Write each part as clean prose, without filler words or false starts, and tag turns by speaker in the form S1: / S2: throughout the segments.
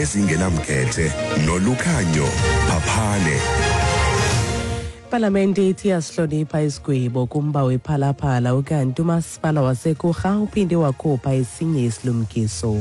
S1: ezingenamkhethe nolukhanyo phaphane.
S2: Parlamenti ithi yahlonipha isigwebo kumba wephalaphala ukanti umasipala waseKurha uphinde wakhupha esinye isilumkiso.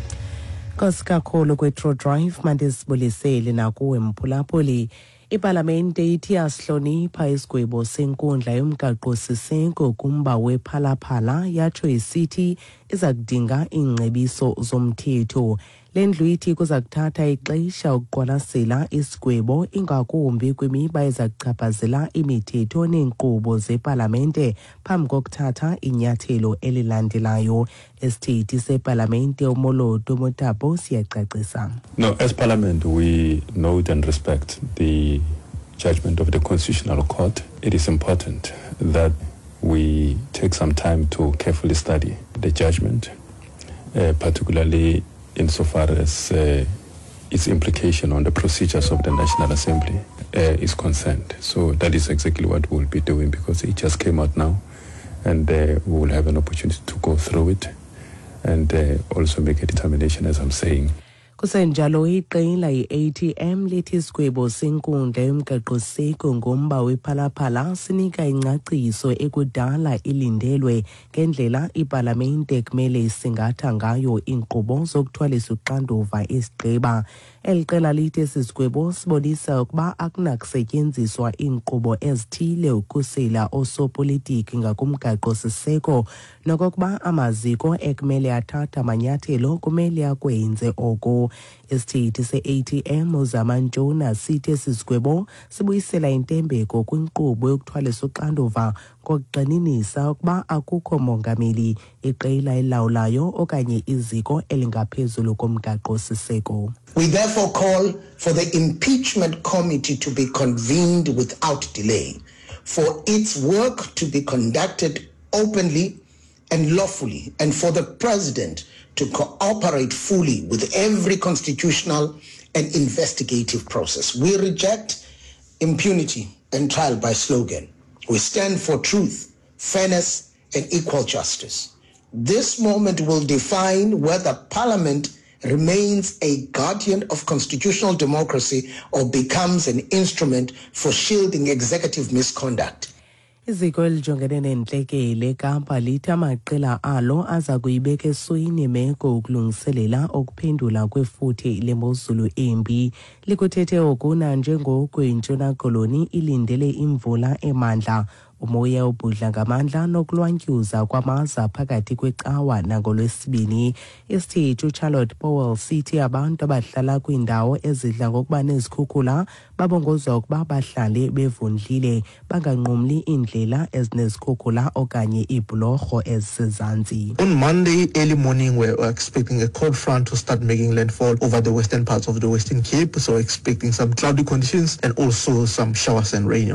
S2: Kosikakhulu kweTro Drive manje sibulisele nakuwe mphulaphuli. Iparlamente ithi yahlonipha isigwebo senkundla yomgaqo-siseko kumba wephalaphala yatsho isithi iza kudinga iingcebiso zomthetho. Le ndlu ithi kuza kuthatha ixesha ukuqwalasela isigwebo ingakumbi kwimiba eza kuchaphazela imithetho neenkqubo zeparlamente phambi kokuthatha inyathelo elilandelayo. Esithethi separlamente uMoloto Mothapo siyacacisa.
S3: No, as Parliament we note and respect the judgment of the Constitutional Court. It is important that we take some time to carefully study the judgment, particularly insofar as its implication on the procedures of the National Assembly is concerned. So that is exactly what we'll be doing because it just came out now and we will have an opportunity to go through it and also make a determination, as I'm saying.
S2: Kusenjalo iqela i-ATM lithi isigwebo senkundla yomgaqo-siseko ngomba wephalaphala sinika ingcaciso ekudala ilindelwe ngendlela iparlamente kumele isingatha ngayo inkqubo zokuthwalisa uxanduva isigqiba. Eli qela lithi esi sigwebo sibonisa ukuba akunakusetyenziswa iinkqubo ezithile ukhusela osopolitiki ngakumgaqo-siseko nokokuba amaziko ekumele athatha amanyathelo kumele akwenze oko. Isithethi se-ATM uZamantshona sithi esi sigwebo sibuyisela intembeko kwinkqubo yokuthwalisa uxanduva ngokugxininisa ukuba akukho mongameli, iqela elawulayo okanye iziko elingaphezulu komgaqo-siseko.
S4: We therefore call for the impeachment committee to be convened without delay, for its work to be conducted openly and lawfully, and for the President to cooperate fully with every constitutional and investigative process. We reject impunity and trial by slogan. We stand for truth, fairness, and equal justice. This moment will define whether Parliament remains a guardian of constitutional democracy or becomes an instrument for shielding executive misconduct.
S2: Iziko elijongene nentlekele eKapa lithi amaqela alo aza kuyibeka esweni imeko ukulungiselela ukuphendula kwefuthe lemozulu embi. Likuthethe oku nanjengoko iNtshona Koloni ilindele imvula emandla, umoya obhudla ngamandla nokulwantyuza kwamaza phakathi kwecawa nangolwesibini. Isithethi uCharlotte Powell sithi abantu abahlala kwiindawo ezidla ngokuba nezikhukhula babongozwa ukuba bahlale bevundlile banganqumli indlela ezinezikhukhula okanye ibhlorho ezisezantsi.
S5: On Monday early morning we're expecting a cold front to start making landfall over the western parts of the Western Cape, so expecting some cloudy conditions and also some showers and rain.